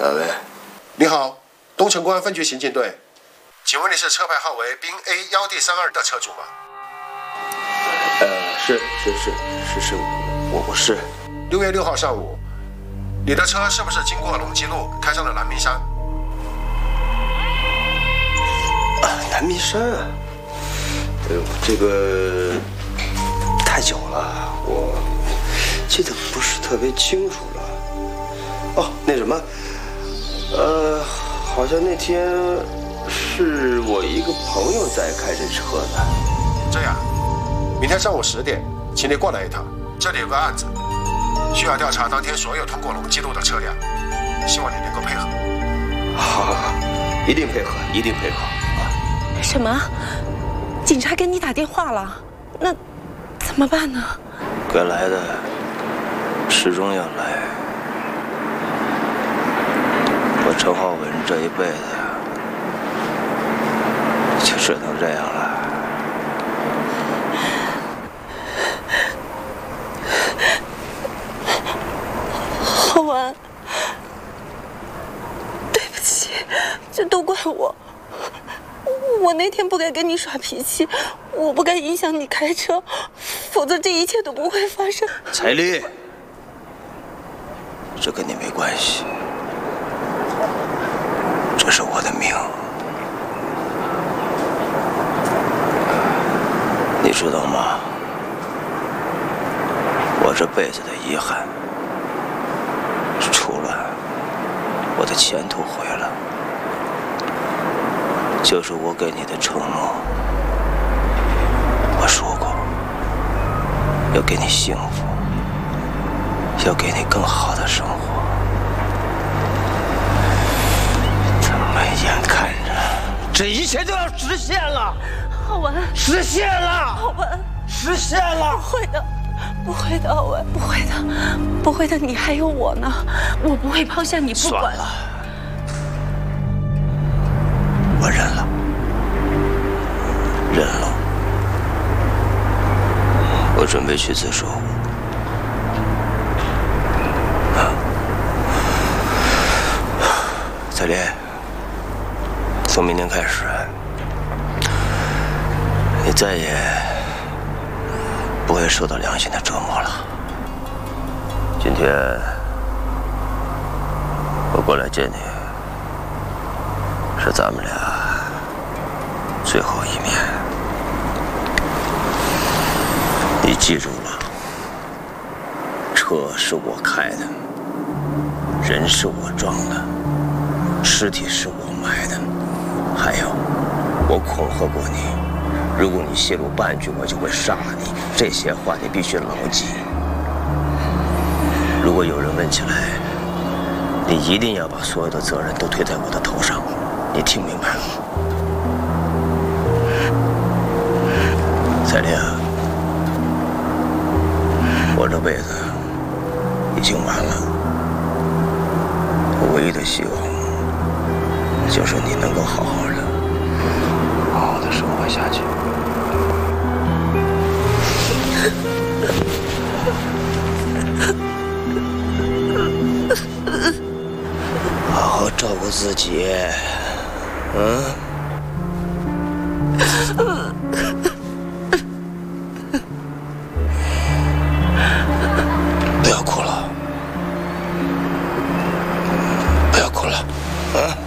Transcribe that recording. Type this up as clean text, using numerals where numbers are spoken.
喂， 你好，东城公安分局刑警队，请问你是车牌号为宾 A1D32的车主吗？ 是，我是。 6月6号上午，你的车是不是经过龙吉路，开上了南明山？ 南明山啊，这个太久了，我记得不是特别清楚了。哦，那什么，好像那天是我一个朋友在开这车的。 这样，明天上午10点，请你过来一趟，这里有个案子，需要调查当天所有通过龙吉路的车辆，希望你能够配合。 好，一定配合。 什么？警察给你打电话了？那怎么办呢？ 该来的始终要来。我陈浩文这一辈子就只能这样了。 浩文，对不起，这都怪我。我那天不该跟你耍脾气，我不该影响你开车，否则这一切都不会发生。 彩丽，这跟你没关系，这是我的命。你知道吗？我这辈子的遗憾，除了我的前途毁了，就是我给你的承诺。我说过，要给你幸福，要给你更好的生活。怎么眼看着这一切都要实现了？ 浩文， 实现了！ 浩文， 实现了！ 不会的，不会的，浩文，不会的，不会的，你还有我呢，我不会抛下你不管。 算了，我认了，认了。我准备去自首。彩莲，从明天开始，你再也不会受到良心的折磨了。今天我过来见你，是咱们俩最后一面。你记住了，车是我开的，人是我装的，尸体是我埋的，还有我恐吓过你，如果你泄露半句，我就会杀你。这些话你必须牢记。如果有人问起来，你一定要把所有的责任都推在我的头上。你听明白了？彩玲，我这辈子已经完了，我唯一的希望就是你能够好好的生活下去。好好照顾自己，不要哭了，不要哭了，